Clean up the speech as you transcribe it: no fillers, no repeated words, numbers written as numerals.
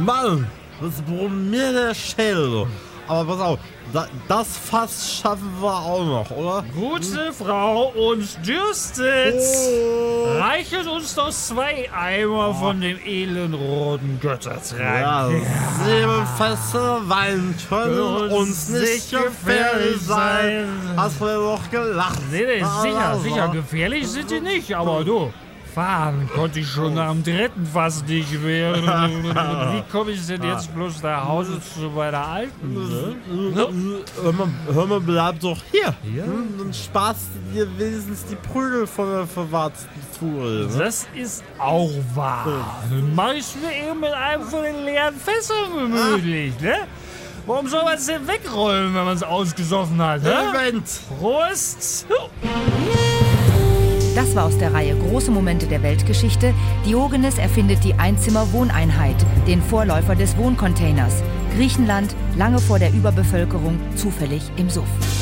Mann, das brummt mir der Schädel. So. Aber pass auf, das Fass schaffen wir auch noch, oder? Gute Frau, uns dürstet. Reichet uns doch 2 Eimer von dem edlen roten Göttertrank. Ja, 7 feste Wein können uns nicht gefährlich sein. Hast du doch gelacht? Nee, sicher, gefährlich sind die nicht, aber du, fahren konnte ich schon nach dem 3. Fass nicht mehr. Wie komme ich denn jetzt bloß nach Hause zu meiner Alten? Ne? Hör mal, bleib doch hier. Dann sparst du dir wenigstens die Prügel von der verwahrten Tour. Ne? Das ist auch wahr. Dann mach ich mir eben mit einem von den leeren Fässern gemütlich, ne? Warum soll man es denn wegrollen, wenn man es ausgesoffen hat, ne? Event. Prost! Das war aus der Reihe Große Momente der Weltgeschichte. Diogenes erfindet die Einzimmer-Wohneinheit, den Vorläufer des Wohncontainers. Griechenland, lange vor der Überbevölkerung, zufällig im Suff.